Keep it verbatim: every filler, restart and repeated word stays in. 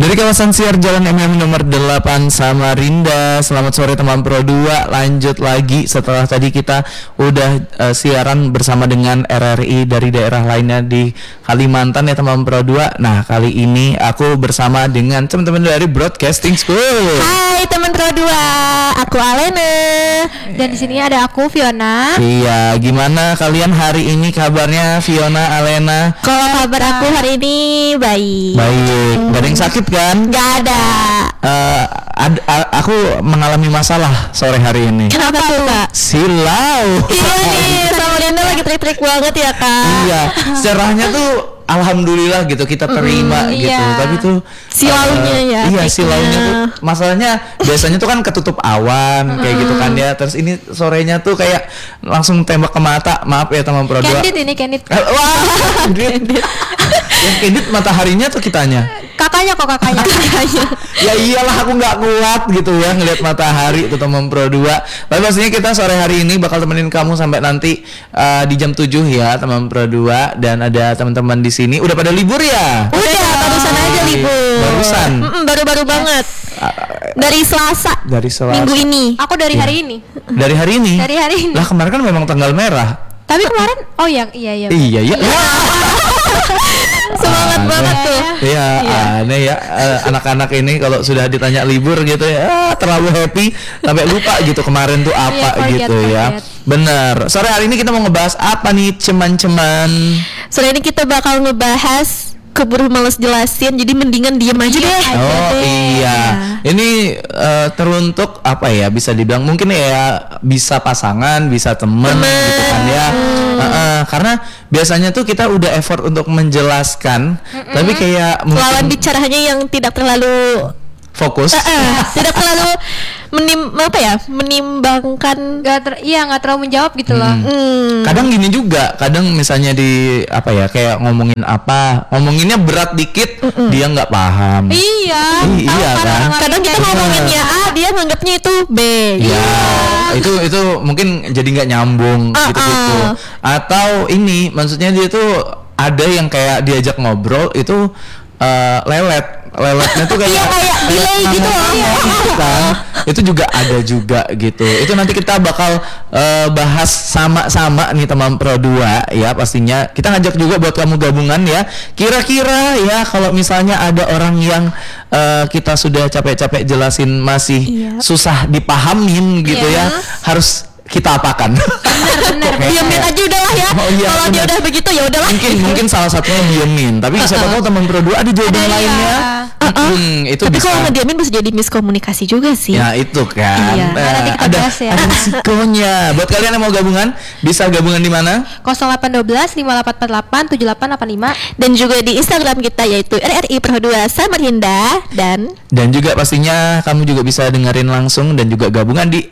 Dari kawasan Siar Jalan M M nomor delapan Samarinda. Selamat sore teman Pro dua. Lanjut lagi setelah tadi kita udah uh, siaran bersama dengan R R I dari daerah lainnya di Kalimantan ya teman Pro dua. Nah, kali ini aku bersama dengan teman-teman dari Broadcasting School. Hai teman Pro dua, aku Alena. Dan di sini ada aku Fiona. Iya, gimana kalian hari ini kabarnya Fiona, Alena? Kalau kabar aku hari ini baik. Baik. Gak ada yang sakit kan? Gak ada. Uh, ad, a, aku mengalami masalah sore hari ini. Kenapa tuh kak? Silau. Iya nih, sama Linda lagi trik-trik banget ya kak. Iya, sejarahnya tuh alhamdulillah gitu kita terima mm, gitu. iya. Tapi tuh silaunya uh, ya. Iya, triknya. silaunya tuh masalahnya biasanya tuh kan ketutup awan kayak gitu kan ya. Terus ini sorenya tuh kayak langsung tembak ke mata. Maaf ya teman Pro dua. Candid ini Candid. Uh, wah, Candid. Yang Candid mataharinya tuh kitanya. Kakaknya kok kakaknya. Ya iyalah aku nggak kuat gitu ya ngelihat matahari itu teman Pro dua. Tapi pastinya kita sore hari ini bakal temenin kamu sampai nanti uh, di jam tujuh ya teman Pro dua. Dan ada teman-teman di sini udah pada libur ya? Udah, barusan aja libur. Barusan. Mm-mm, baru-baru banget. Dari Selasa. Dari Selasa. Minggu ini. Aku dari hari ini. Dari hari ini? Dari hari ini. Lah kemarin kan memang tanggal merah. Tapi kemarin oh yang iya iya. Iya iya. Semangat Aneh. banget tuh. Iya, aneh ya uh, anak-anak ini kalau sudah ditanya libur gitu ya, ah, terlalu happy sampai lupa gitu kemarin tuh apa Iya, forget, gitu ya. forget. Bener. Sore hari ini kita mau ngebahas apa nih, ceman-ceman? Sore ini kita bakal ngebahas keburu males jelasin, jadi mendingan diem aja Diem deh. aja. Oh deh. iya, ini uh, teruntuk apa ya? Bisa dibilang mungkin ya bisa pasangan, bisa temen, Temen. gitu kan ya. Uh, uh, karena biasanya tuh kita udah effort untuk menjelaskan, Mm-mm. tapi kayak mungkin Lawan bicaranya yang tidak terlalu fokus. eh, eh, tidak terlalu menim apa ya menimbangkan. Gak ter iya nggak terlalu menjawab gitu loh. Hmm. Hmm. Kadang gini juga, kadang misalnya di apa ya kayak ngomongin apa, ngomonginnya berat dikit, dia nggak paham. Iya. Ih, tahu iya kan? orang-orang Kadang kita kayak ngomonginnya A, dia nganggapnya itu B. Iya, itu itu mungkin jadi nggak nyambung Uh, gitu-gitu. uh. Atau ini, maksudnya dia tuh ada yang kayak diajak ngobrol itu uh, lelet, leletnya tuh kayak Iya, kayak delay gitu loh. ngomong gitu kan. Itu juga ada juga gitu. Itu nanti kita bakal uh, bahas sama-sama nih teman Pro dua ya pastinya. Kita ngajak juga buat kamu gabungan ya. Kira-kira ya kalau misalnya ada orang yang uh, kita sudah capek-capek jelasin masih Iya. susah dipahamin gitu Iya. ya, harus kita apakan? bener-bener. Diamin aja udahlah ya. Oh, iya, Kalau dia bener. udah begitu ya udahlah. mungkin mungkin salah satunya diemin, tapi siapa tahu teman Pro dua ada jawaban Ada, iya. lainnya. Uh-uh. Hmm, itu Tapi bisa. kalau ngediamin bisa jadi miskomunikasi juga sih. Ya itu kan. Iya. Eh, Nanti kita ada bahas ya. ada risikonya. Buat kalian yang mau gabungan, bisa gabungan di mana? nol delapan satu dua lima delapan empat delapan tujuh delapan delapan lima. Dan juga di Instagram kita yaitu R R I Pro dua Samarinda dan Dan juga pastinya kamu juga bisa dengerin langsung dan juga gabungan di